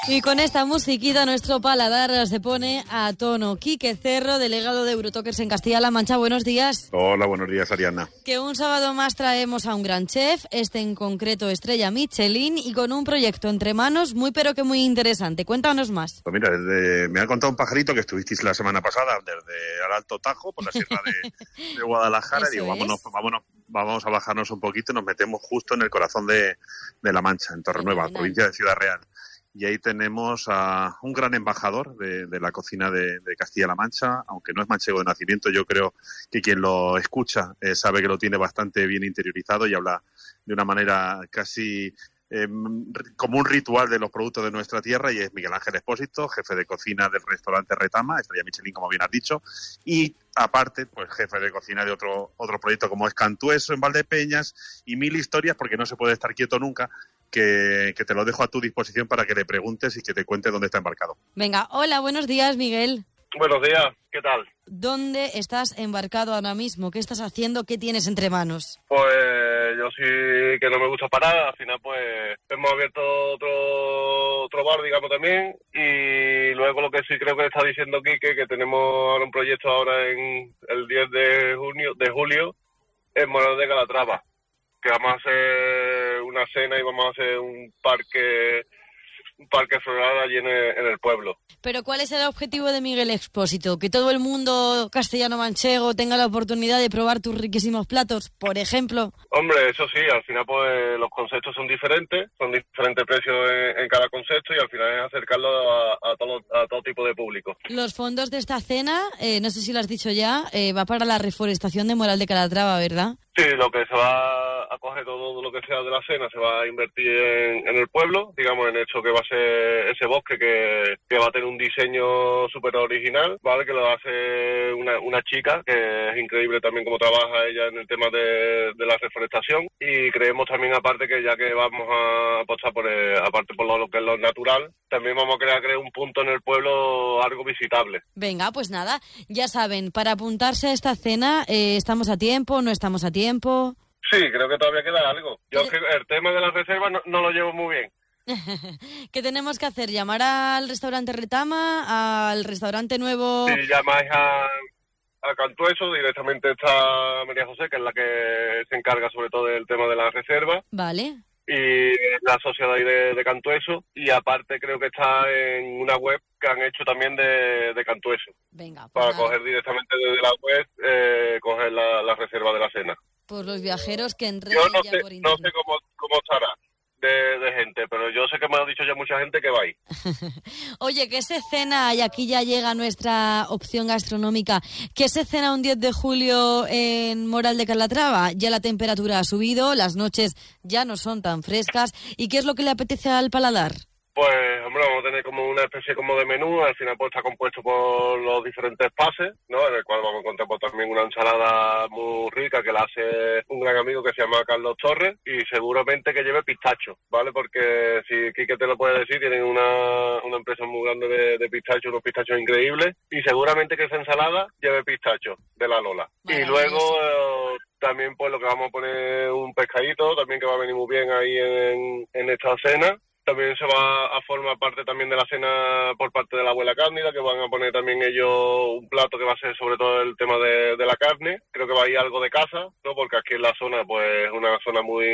Y con esta musiquita nuestro paladar se pone a tono. Quique Cerro, delegado de Eurotokers en Castilla-La Mancha, buenos días. Hola, buenos días, Ariana. Que un sábado más traemos a un gran chef, en concreto estrella Michelin, y con un proyecto entre manos muy pero que muy interesante. Cuéntanos más. Pues mira, me ha contado un pajarito que estuvisteis la semana pasada desde el Alto Tajo, por la sierra de Guadalajara, y digo, vamos a bajarnos un poquito y nos metemos justo en el corazón de La Mancha, en Torrenueva, provincia de Ciudad Real. Y ahí tenemos a un gran embajador de la cocina de Castilla-La Mancha, aunque no es manchego de nacimiento, yo creo que quien lo escucha sabe que lo tiene bastante bien interiorizado y habla de una manera casi como un ritual de los productos de nuestra tierra, y es Miguel Ángel Expósito, jefe de cocina del restaurante Retama, estrella Michelin, como bien has dicho, y aparte, pues jefe de cocina de otro proyecto como es Cantueso en Valdepeñas, y mil historias, porque no se puede estar quieto nunca, que te lo dejo a tu disposición para que le preguntes y que te cuente dónde está embarcado. Venga, hola, buenos días, Miguel. Buenos días, ¿qué tal? ¿Dónde estás embarcado ahora mismo? ¿Qué estás haciendo? ¿Qué tienes entre manos? Pues yo sí que no me gusta parar, al final pues hemos abierto otro bar, digamos, también, y luego lo que sí creo que está diciendo Quique, que tenemos ahora un proyecto ahora en el 10 de julio en Moral de Calatrava, que vamos a hacer una cena y vamos a hacer un parque floral allí en el pueblo. Pero ¿cuál es el objetivo de Miguel Expósito? ¿Que todo el mundo castellano-manchego tenga la oportunidad de probar tus riquísimos platos, por ejemplo? Hombre, eso sí, al final pues los conceptos son diferentes precios en cada concepto, y al final es acercarlo a todo tipo de público. Los fondos de esta cena, no sé si lo has dicho ya, va para la reforestación de Moral de Calatrava, ¿verdad? Sí, lo que se va a coger, todo lo que sea de la cena, se va a invertir en el pueblo, digamos, en esto que va a ser ese bosque que va a tener un diseño súper original, ¿vale? Que lo hace una chica, que es increíble también cómo trabaja ella en el tema de la reforestación, y creemos también, aparte, que ya que vamos a apostar aparte por lo que es lo natural, también vamos a crear un punto en el pueblo algo visitable. Venga, pues nada, ya saben, para apuntarse a esta cena, ¿estamos a tiempo, no estamos a tiempo? Sí, creo que todavía queda algo. Yo el tema de las reservas no lo llevo muy bien. ¿Qué tenemos que hacer? ¿Llamar al restaurante Retama, al restaurante nuevo? Sí, llamáis a Cantueso, directamente está María José, que es la que se encarga sobre todo del tema de las reservas. Vale. Y la sociedad de Cantueso, y aparte creo que está en una web que han hecho también de Cantueso. Venga, pues para coger directamente desde la web, coger la reserva de la cena. Pues los viajeros que entren yo no ya sé, por internet. No sé cómo estará de gente, pero yo sé que me ha dicho ya mucha gente que va ahí. Oye, ¿qué se cena? Y aquí ya llega nuestra opción gastronómica. ¿Qué se cena un 10 de julio en Moral de Calatrava? Ya la temperatura ha subido, las noches ya no son tan frescas. ¿Y qué es lo que le apetece al paladar? Pues, hombre, vamos a tener como una especie como de menú. Al final pues está compuesto por los diferentes pases, ¿no? En el cual vamos a encontrar pues también una ensalada muy rica que la hace un gran amigo que se llama Carlos Torres, y seguramente que lleve pistacho, ¿vale? Porque si Quique te lo puede decir, tienen una empresa muy grande de pistacho, unos pistachos increíbles, y seguramente que esa ensalada lleve pistacho de la Lola. Y luego también pues lo que vamos a poner un pescadito, también que va a venir muy bien ahí en esta cena. También se va a formar parte también de la cena por parte de la abuela Cándida, que van a poner también ellos un plato que va a ser sobre todo el tema de la carne. Creo que va a ir algo de caza, ¿no? Porque aquí en la zona pues es una zona muy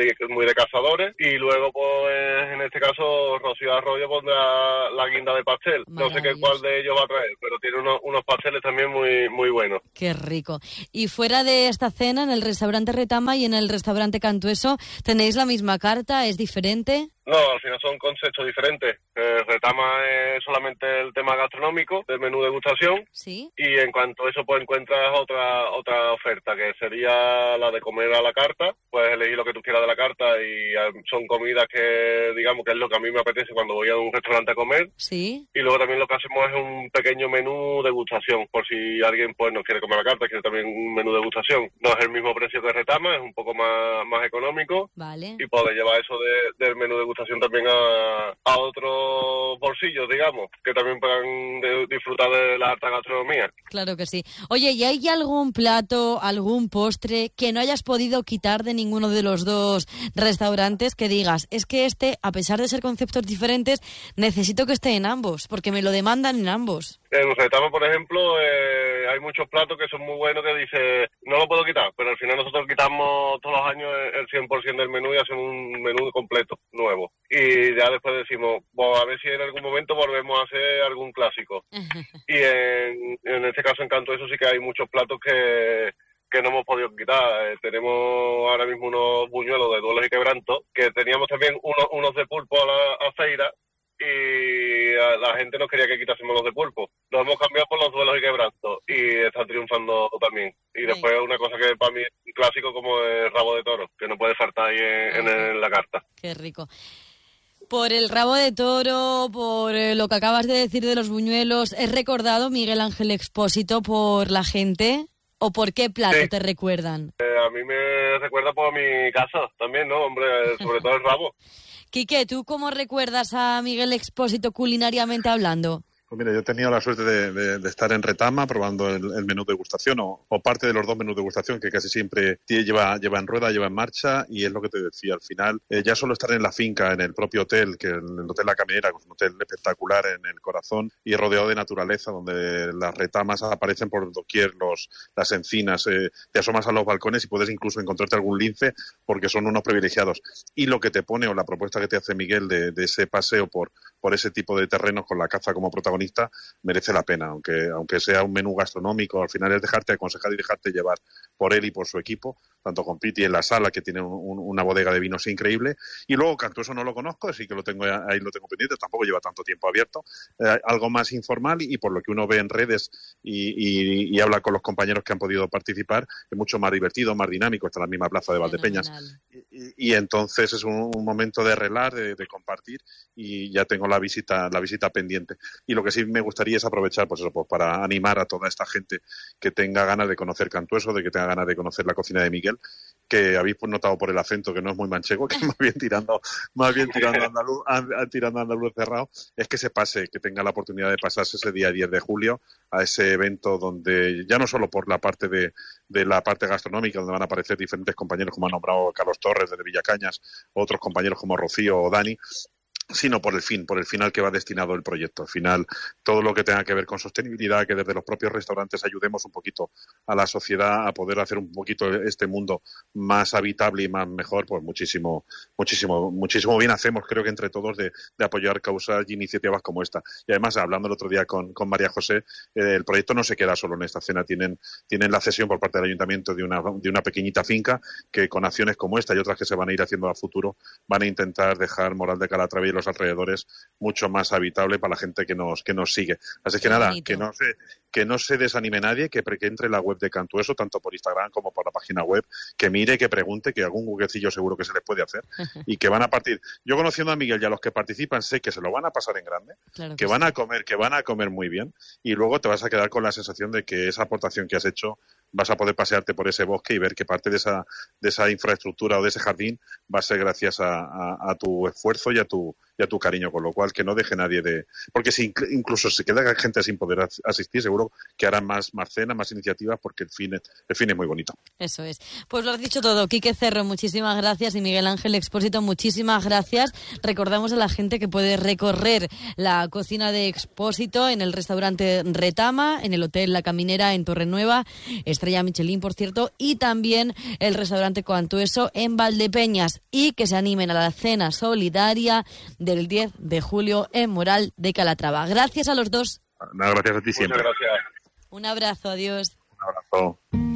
de cazadores. Y luego pues en este caso Rocío Arroyo pondrá la guinda de pastel. No sé cuál de ellos va a traer, pero tiene unos pasteles también muy, muy buenos. Qué rico. Y fuera de esta cena, en el restaurante Retama y en el restaurante Cantueso, ¿tenéis la misma carta? ¿Es diferente? No, al final son conceptos diferentes. Retama es solamente el tema gastronómico, del menú degustación. Sí. Y en cuanto a eso, pues encuentras otra oferta, que sería la de comer a la carta. Puedes elegir lo que tú quieras de la carta, y son comidas que, digamos, que es lo que a mí me apetece cuando voy a un restaurante a comer. Sí. Y luego también lo que hacemos es un pequeño menú degustación, por si alguien pues no quiere comer a la carta, quiere también un menú degustación. No es el mismo precio que Retama, es un poco más económico. Vale. Y puedes llevar eso del menú degustación también a otros bolsillos. cursillos, digamos, que también puedan disfrutar de la alta gastronomía. Claro que sí. Oye, ¿y hay algún plato, algún postre que no hayas podido quitar de ninguno de los dos restaurantes que digas, es que a pesar de ser conceptos diferentes, necesito que esté en ambos, porque me lo demandan en ambos? En Retama, por ejemplo, hay muchos platos que son muy buenos que dice no lo puedo quitar, pero al final nosotros quitamos todos los años el 100% del menú y hacemos un menú completo, nuevo. Y ya después decimos, a ver si en algún momento volvemos a hacer algún clásico. Y en este caso en Cantueso sí que hay muchos platos que no hemos podido quitar. Tenemos ahora mismo unos buñuelos de duelos y quebrantos, que teníamos también unos de pulpo a feira, y la gente nos quería que quitásemos los de pulpo. Los hemos cambiado por los duelos y quebrantos y están triunfando también. Y después una cosa que para mí es un clásico como el rabo de toro, que no puede faltar ahí en la carta. Qué rico. Por el rabo de toro, por lo que acabas de decir de los buñuelos, ¿es recordado Miguel Ángel Expósito por la gente? ¿O por qué plato te recuerdan? A mí me recuerda por mi casa también, ¿no? Hombre, sobre todo el rabo. Quique, ¿tú cómo recuerdas a Miguel Expósito culinariamente hablando? Pues mira, yo he tenido la suerte de estar en Retama probando el menú de degustación o parte de los dos menús de degustación que casi siempre lleva en rueda, lleva en marcha, y es lo que te decía, al final ya solo estar en la finca, en el propio hotel, que el Hotel La Caminera, que es un hotel espectacular en el corazón y rodeado de naturaleza, donde las retamas aparecen por doquier, las encinas, te asomas a los balcones y puedes incluso encontrarte algún lince porque son unos privilegiados. Y lo que te pone o la propuesta que te hace Miguel de ese paseo por ese tipo de terrenos con la caza como protagonista merece la pena, aunque sea un menú gastronómico, al final es dejarte aconsejar y dejarte llevar por él y por su equipo, tanto con Piti en la sala, que tiene una bodega de vinos increíble, y luego Cantueso no lo conozco, así que lo tengo pendiente, tampoco lleva tanto tiempo abierto, algo más informal, y por lo que uno ve en redes y habla con los compañeros que han podido participar, es mucho más divertido, más dinámico, está en la misma plaza de Valdepeñas, y entonces es un momento de relar, de compartir, y ya tengo la visita pendiente. Y lo que sí me gustaría es aprovechar pues para animar a toda esta gente que tenga ganas de conocer Cantueso, de que tenga ganas de conocer la cocina de Miguel, que habéis notado por el acento que no es muy manchego, que es más bien tirando andaluz cerrado, es que se pase, que tenga la oportunidad de pasarse ese día 10 de julio a ese evento donde ya no solo por la parte de la parte gastronómica, donde van a aparecer diferentes compañeros como ha nombrado Carlos Torres desde Villacañas, otros compañeros como Rocío o Dani, sino por el final que va destinado el proyecto. Al final, todo lo que tenga que ver con sostenibilidad, que desde los propios restaurantes ayudemos un poquito a la sociedad a poder hacer un poquito este mundo más habitable y más mejor, pues muchísimo bien hacemos, creo que entre todos, de apoyar causas y iniciativas como esta. Y además, hablando el otro día con María José, el proyecto no se queda solo en esta cena, tienen la cesión por parte del ayuntamiento de una pequeñita finca que con acciones como esta y otras que se van a ir haciendo a futuro van a intentar dejar Moral de Calatrava y los alrededores mucho más habitable para la gente que nos sigue. Así que nada, que no se desanime nadie, que entre en la web de Cantueso, tanto por Instagram como por la página web, que mire, que pregunte, que algún juguecillo seguro que se les puede hacer y que van a partir. Yo conociendo a Miguel y a los que participan sé que se lo van a pasar en grande, claro que van a comer muy bien, y luego te vas a quedar con la sensación de que esa aportación que has hecho vas a poder pasearte por ese bosque y ver que parte de esa infraestructura o de ese jardín va a ser gracias a tu esfuerzo y a tu cariño, con lo cual que no deje nadie porque si incluso se queda gente sin poder asistir, seguro que harán más cenas, más iniciativas, porque el fin es muy bonito. Eso es. Pues lo has dicho todo. Quique Cerro, muchísimas gracias, y Miguel Ángel Expósito, muchísimas gracias. Recordamos a la gente que puede recorrer la cocina de Expósito en el restaurante Retama, en el Hotel La Caminera en Torrenueva, estrella Michelin, por cierto, y también el restaurante Cantueso en Valdepeñas, y que se animen a la cena solidaria del 10 de julio en Moral de Calatrava. Gracias a los dos. Gracias a ti siempre. Muchas gracias. Un abrazo, adiós. Un abrazo.